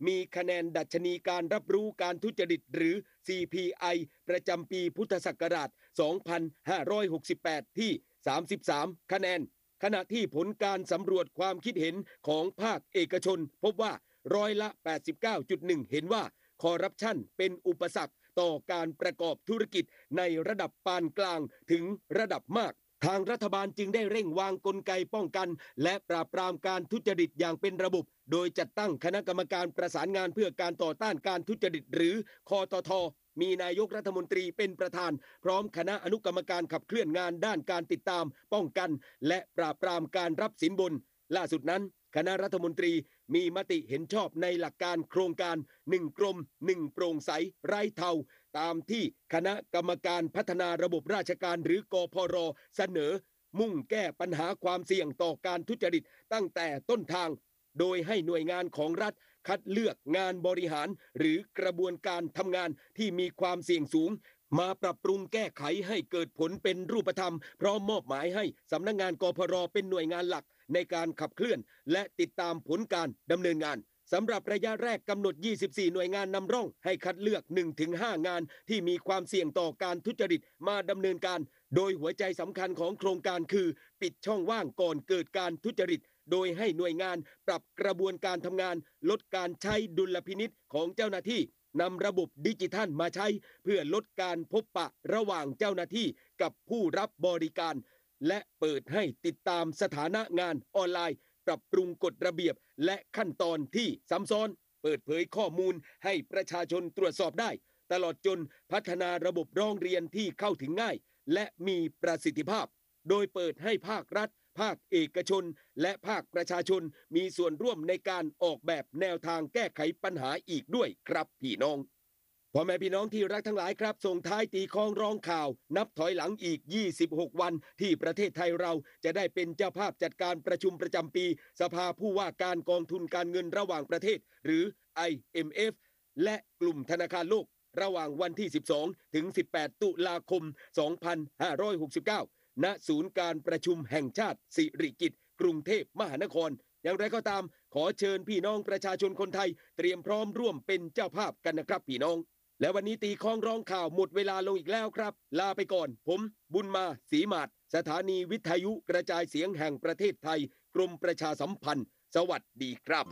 มีคะแนนดัชนีการรับรู้การทุจริตหรือ ซี พี ไอ ประจำปีพุทธศักราช สองพันห้าร้อยหกสิบแปด ที่ สามสิบสาม คะแนนขณะที่ผลการสำรวจความคิดเห็นของภาคเอกชนพบว่าร้อยละ แปดสิบเก้าจุดหนึ่ง เห็นว่าคอร์รัปชันเป็นอุปสรรคต่อการประกอบธุรกิจในระดับปานกลางถึงระดับมากทางรัฐบาลจึงได้เร่งวางกลไกป้องกันและปราบปรามการทุจริตอย่างเป็นระบบโดยจัดตั้งคณะกรรมการประสานงานเพื่อการต่อต้านการทุจริตหรือคตท.มีนายกรัฐมนตรีเป็นประธานพร้อมคณะอนุกรรมการขับเคลื่อนงานด้านการติดตามป้องกันและปราบปรามการรับสินบนล่าสุดนั้นคณะรัฐมนตรีมีมติเห็นชอบในหลักการโครงการหนึ่งกรมหนึ่งโปร่งใสไร้เทาตามที่คณะกรรมการพัฒนาระบบราชการหรือกพร.เสนอมุ่งแก้ปัญหาความเสี่ยงต่อการทุจริตตั้งแต่ต้นทางโดยให้หน่วยงานของรัฐคัดเลือกงานบริหารหรือกระบวนการทำงานที่มีความเสี่ยงสูงมาปรับปรุงแก้ไขให้เกิดผลเป็นรูปธรรมพร้อมมอบหมายให้สำนักงานกพร.เป็นหน่วยงานหลักในการขับเคลื่อนและติดตามผลการดำเนินงานสำหรับระยะแรกกำหนดยี่สิบสี่หน่วยงานนำร่องให้คัดเลือก หนึ่งถึงห้า งานที่มีความเสี่ยงต่อการทุจริตมาดำเนินการโดยหัวใจสำคัญของโครงการคือปิดช่องว่างก่อนเกิดการทุจริตโดยให้หน่วยงานปรับกระบวนการทำงานลดการใช้ดุลพินิจของเจ้าหน้าที่นำระบบดิจิทัลมาใช้เพื่อลดการพบปะระหว่างเจ้าหน้าที่กับผู้รับบริการและเปิดให้ติดตามสถานะงานออนไลน์ปรับปรุงกฎระเบียบและขั้นตอนที่ซ้ำซ้อนเปิดเผยข้อมูลให้ประชาชนตรวจสอบได้ตลอดจนพัฒนาระบบร้องเรียนที่เข้าถึงง่ายและมีประสิทธิภาพโดยเปิดให้ภาครัฐภาคเอกชนและภาคประชาชนมีส่วนร่วมในการออกแบบแนวทางแก้ไขปัญหาอีกด้วยครับพี่น้องพ่อแม่พี่น้องที่รักทั้งหลายครับส่งท้ายตีคล้องร้องข่าวนับถอยหลังอีกยี่สิบหกวันที่ประเทศไทยเราจะได้เป็นเจ้าภาพจัดการประชุมประจำปีสภาผู้ว่าการกองทุนการเงินระหว่างประเทศหรือ ไอ เอ็ม เอฟ และกลุ่มธนาคารโลกระหว่างวันที่สิบสองถึงสิบแปดตุลาคมสองพันห้าร้อยหกสิบเก้าณศูนย์การประชุมแห่งชาติสิริกิติ์กรุงเทพมหานครอย่างไรก็ตามขอเชิญพี่น้องประชาชนคนไทยเตรียมพร้อมร่วมเป็นเจ้าภาพกันนะครับพี่น้องและวันนี้ตีคล้องร้องข่าวหมดเวลาลงอีกแล้วครับลาไปก่อนผมบุญมาศรีมาศสถานีวิทยุกระจายเสียงแห่งประเทศไทยกรมประชาสัมพันธ์สวัสดีครับ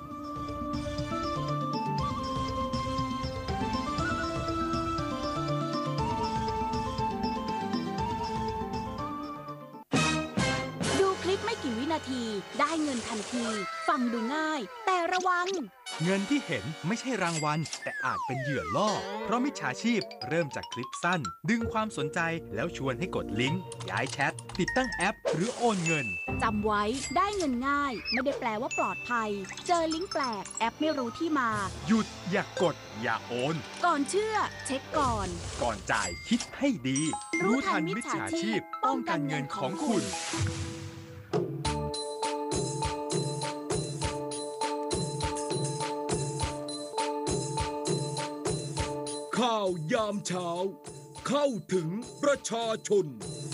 ไม่กี่วินาทีได้เงินทันทีฟังดูง่ายแต่ระวังเงินที่เห็นไม่ใช่รางวัลแต่อาจเป็นเหยื่อล่อเพราะมิจฉาชีพเริ่มจากคลิปสั้นดึงความสนใจแล้วชวนให้กดลิงก์ย้ายแชทติดตั้งแอปหรือโอนเงินจำไว้ได้เงินง่ายไม่ได้แปลว่าปลอดภัยเจอลิงก์แปลกแอปไม่รู้ที่มาหยุดอย่ากดอย่าโอนก่อนเชื่อเช็คก่อนก่อนจ่ายคิดให้ดีรู้ทันมิจฉาชีพป้องกันเงินของคุณข่าวยามเช้าเข้าถึงประชาชน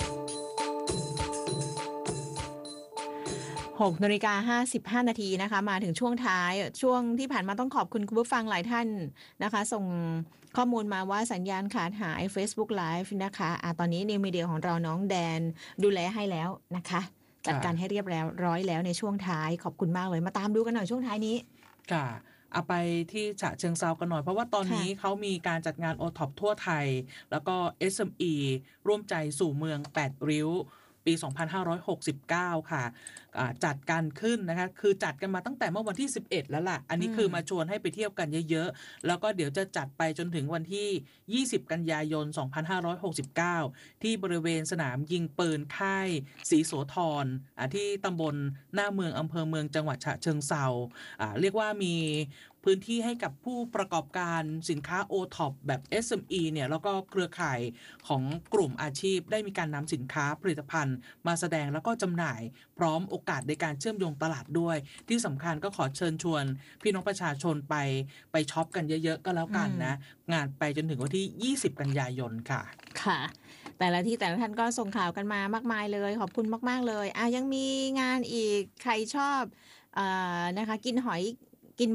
หกนาฬิกาห้าสิบห้านาทีนะคะมาถึงช่วงท้ายช่วงที่ผ่านมาต้องขอบคุณคุณผู้ฟังหลายท่านนะคะส่งข้อมูลมาว่าสัญญาณขาดหาย Facebook Live นะคะอ่ะตอนนี้นิวมีเดียของเราน้องแดนดูแลให้แล้วนะคะจัดการให้เรียบร้อยแล้วในช่วงท้ายขอบคุณมากเลยมาตามดูกันหน่อยช่วงท้ายนี้ค่ะเอาไปที่ฉะเชิงเทรากันหน่อยเพราะว่าตอนนี้เขามีการจัดงาน โอ ท็อป ทั่วไทยแล้วก็ เอส เอ็ม อี ร่วมใจสู่เมืองแปดริ้วปีสองพันห้าร้อยหกสิบเก้าค่ะจัดกันขึ้นนะคะคือจัดกันมาตั้งแต่เมื่อวันที่สิบเอ็ดแล้วล่ะอันนี้คือมาชวนให้ไปเที่ยวกันเยอะๆแล้วก็เดี๋ยวจะจัดไปจนถึงวันที่ยี่สิบกันยายนสองพันห้าร้อยหกสิบเก้าที่บริเวณสนามยิงปืนค่ายศรีโสธรที่ตำบลหน้าเมืองอำเภอเมืองจังหวัดฉะเชิงเทราเรียกว่ามีพื้นที่ให้กับผู้ประกอบการสินค้า โอ ท็อป แบบ เอส เอ็ม อี เนี่ยแล้วก็เครือข่ายของกลุ่มอาชีพได้มีการนำสินค้าผลิตภัณฑ์มาแสดงแล้วก็จำหน่ายพร้อมโอกาสในการเชื่อมโยงตลาดด้วยที่สำคัญก็ขอเชิญชวนพี่น้องประชาชนไปไปช็อปกันเยอะๆก็แล้วกันนะงานไปจนถึงวันที่ยี่สิบกันยายนค่ะค่ะแต่ละที่แต่ละท่านก็ส่งข่าวกันมามากมายเลยขอบคุณมากๆเลยอ่ะยังมีงานอีกใครชอบอ่านะคะกินหอยกินหมึก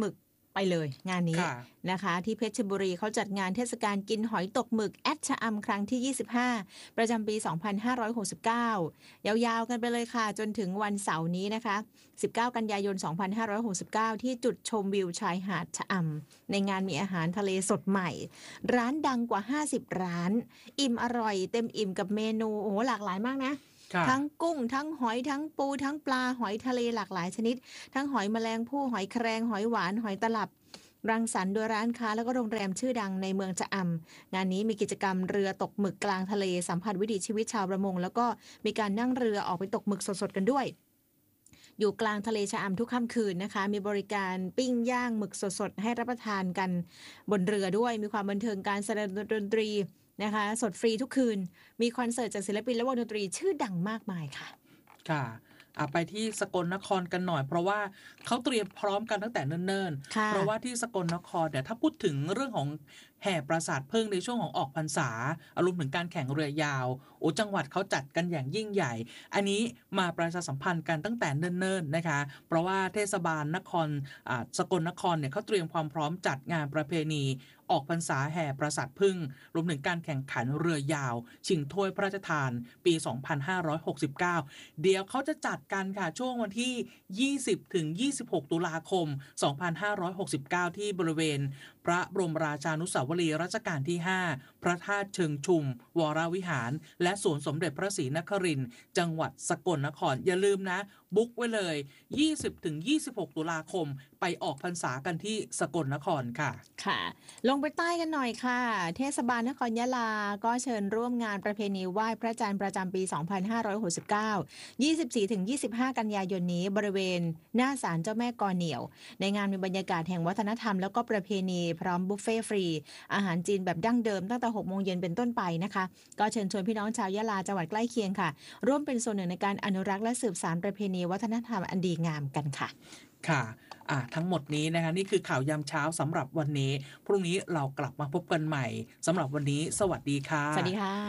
ไปเลยงานนี้ค่ะนะคะที่เพชรบุรีเขาจัดงานเทศกาลกินหอยตกหมึกแอดชะอำครั้งที่ยี่สิบห้าประจำปี สองพันห้าร้อยหกสิบเก้า ยาวๆกันไปเลยค่ะจนถึงวันเสาร์นี้นะคะสิบเก้ากันยายน สองพันห้าร้อยหกสิบเก้า ที่จุดชมวิวชายหาดชะอำในงานมีอาหารทะเลสดใหม่ร้านดังกว่าห้าสิบร้านอิ่มอร่อยเต็มอิ่มกับเมนูโอ้โหหลากหลายมากนะทั้งกุ้งทั้งหอยทั้งปูทั้งปลาหอยทะเลหลากหลายชนิดทั้งหอยแมลงภู่หอยแครงหอยหวานหอยตลับรังสรรค์โดยร้านค้าแล้วก็โรงแรมชื่อดังในเมืองชะอำงานนี้มีกิจกรรมเรือตกหมึกกลางทะเลสัมผัสวิถีชีวิตชาวประมงแล้วก็มีการนั่งเรือออกไปตกหมึกสดๆกันด้วยอยู่กลางทะเลชะอำทุกค่ำคืนนะคะมีบริการปิ้งย่างหมึกสดๆให้รับประทานกันบนเรือด้วยมีความบันเทิงการแสดงดนตรีนะคะสดฟรีทุกคืนมีคอนเสิร์ตจากศิลปินและวงดนตรีชื่อดังมากมายค่ะค่ะไปที่สกลนครกันหน่อยเพราะว่าเขาเตรียมพร้อมกันตั้งแต่เนิ่นๆเพราะว่าที่สกลนครเนี่ยถ้าพูดถึงเรื่องของแห่ปราสาทพึ่งในช่วงของออกพรรษาอารมณ์ถึงการแข่งเรือยาวโอ้จังหวัดเขาจัดกันอย่างยิ่งใหญ่อันนี้มาประชาสัมพันธ์กันตั้งแต่เนิ่นๆนะคะเพราะว่าเทศบาลนครสกลนครเนี่ยเขาเตรียมความพร้อมจัดงานประเพณีออกพรรษาแห่ปราสาทพึ่งรวมถึงการแข่งขันเรือยาวชิงถ้วยพระราชทานปี สองพันห้าร้อยหกสิบเก้า เดี๋ยวเขาจะจัดกันค่ะช่วงวันที่ ยี่สิบถึงยี่สิบหก ตุลาคม สองพันห้าร้อยหกสิบเก้า ที่บริเวณพระบรมราชานุสาวรีย์รัชกาลที่ ห้า พระธาตุเชิงชุมวรวิหารและสวนสมเด็จพระศรีนครินทร์จังหวัดสกลนครอย่าลืมนะบุ๊กไว้เลย ยี่สิบถึงยี่สิบหก ตุลาคมไปออกพรรษากันที่สกลนครค่ะค่ะลงไปใต้กันหน่อยค่ะเทศบาลนครยะลาก็เชิญร่วมงานประเพณีไหว้พระจันทร์ประจำปี สองพันห้าร้อยหกสิบเก้า ยี่สิบสี่ถึงยี่สิบห้า กันยายนนี้บริเวณหน้าศาลเจ้าแม่กอเหนี่ยวในงานมีบรรยากาศแห่งวัฒนธรรมแล้วก็ประเพณีพร้อมบุฟเฟ่ฟรีอาหารจีนแบบดั้งเดิมตั้งแต่ หกโมงเย็นเป็นต้นไปนะคะก็เชิญชวนพี่น้องชาวยะลาจังหวัดใกล้เคียงค่ะร่วมเป็นส่วนหนึ่งในการอนุรักษ์และสืบสานประเพณีวัฒนธรรมอันดีงามกันค่ะค่ะอ่ะทั้งหมดนี้นะคะนี่คือข่าวยามเช้าสำหรับวันนี้พรุ่งนี้เรากลับมาพบกันใหม่สำหรับวันนี้สวัสดีค่ะสวัสดีค่ะ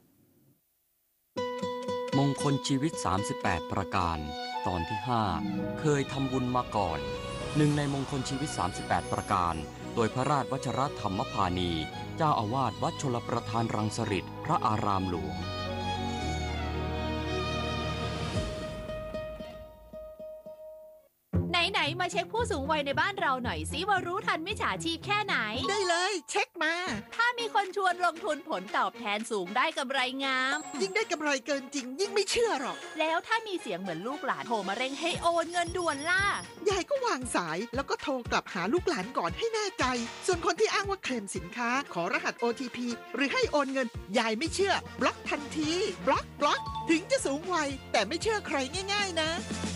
มงคลชีวิตสามสิบแปดประการตอนที่ห้าเคยทำบุญมาก่อนหนึ่งในมงคลชีวิตสามสิบแปดประการโดยพระราชวชรธรรมพานีเจ้าอาวาสวัดชลประทานรังสฤษฎ์พระอารามหลวงไหนๆมาเช็คผู้สูงวัยในบ้านเราหน่อยสิว่ารู้ทันมิจฉาชีพแค่ไหนได้เลยเช็คมาถ้ามีคนชวนลงทุนผลตอบแทนสูงได้กำไรงามยิ่งได้กำไรเกินจริงยิ่งไม่เชื่อหรอกแล้วถ้ามีเสียงเหมือนลูกหลานโทรมาเร่งให้โอนเงินด่วนล่ะยายก็วางสายแล้วก็โทรกลับหาลูกหลานก่อนให้แน่ใจส่วนคนที่อ้างว่าเคลมสินค้าขอรหัส โอ ที พี หรือให้โอนเงินยายไม่เชื่อบล็อกทันทีบล็อกบล็อกถึงจะสูงวัยแต่ไม่เชื่อใครง่ายๆนะ